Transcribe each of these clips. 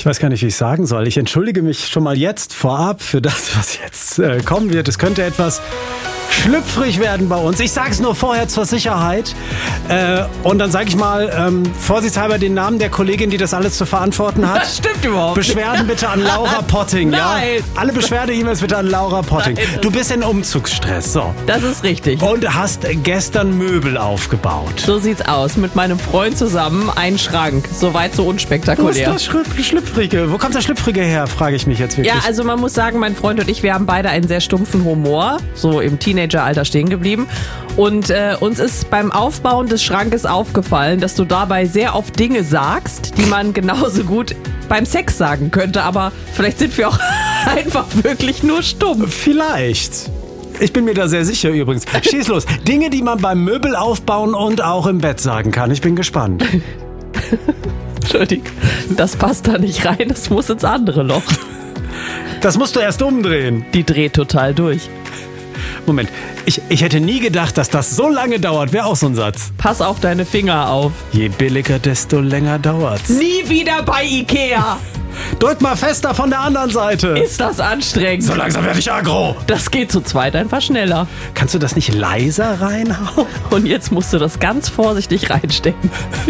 Ich weiß gar nicht, wie ich sagen soll. Ich entschuldige mich schon mal jetzt vorab für das, was jetzt kommen wird. Es könnte etwas schlüpfrig werden bei uns. Ich sage es nur vorher zur Sicherheit. Und dann sage ich mal vorsichtshalber den Namen der Kollegin, die das alles zu verantworten hat. Das stimmt überhaupt nicht. Beschwerden bitte an Laura Potting. Nein. Ja? Alle Beschwerde-E-Mails bitte an Laura Potting. Nein. Du bist in Umzugsstress. So. Das ist richtig. Und hast gestern Möbel aufgebaut. So sieht's aus. Mit meinem Freund zusammen einen Schrank. Soweit so Wo ist unspektakulär. das Schlüpfrige? Wo kommt das Schlüpfrige her, frage ich mich jetzt wirklich. Ja, also man muss sagen, mein Freund und ich, wir haben beide einen sehr stumpfen Humor, so im Teenageralter stehen geblieben. Und uns ist beim Aufbauen des Schrankes aufgefallen, dass du dabei sehr oft Dinge sagst, die man genauso gut beim Sex sagen könnte. Aber vielleicht sind wir auch einfach wirklich nur stumpf. Vielleicht. Ich bin mir da sehr sicher übrigens. Schieß los. Dinge, die man beim Möbel aufbauen und auch im Bett sagen kann. Ich bin gespannt. Entschuldigung, das passt da nicht rein, das muss ins andere Loch. Das musst du erst umdrehen. Die dreht total durch. Moment, ich hätte nie gedacht, dass das so lange dauert. Wäre auch so ein Satz. Pass auf deine Finger auf. Je billiger, desto länger dauert's. Nie wieder bei Ikea. Drück mal fester von der anderen Seite. Ist das anstrengend? So langsam werde ich aggro. Das geht zu zweit einfach schneller. Kannst du das nicht leiser reinhauen? Und jetzt musst du das ganz vorsichtig reinstecken.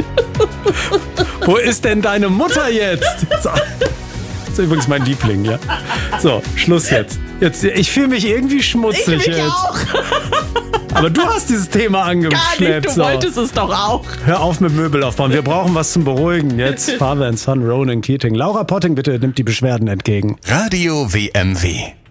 Wo ist denn deine Mutter jetzt? So. Das ist übrigens mein Liebling, ja. So, Schluss jetzt. Ich fühle mich irgendwie schmutzig jetzt. auch. Aber du hast dieses Thema Gar angeschleppt. nicht, du wolltest es doch auch. Hör auf mit Möbel aufbauen. Wir brauchen was zum Beruhigen. Jetzt Father and Son, Ronan Keating. Laura Potting, bitte nimmt die Beschwerden entgegen. Radio WMW.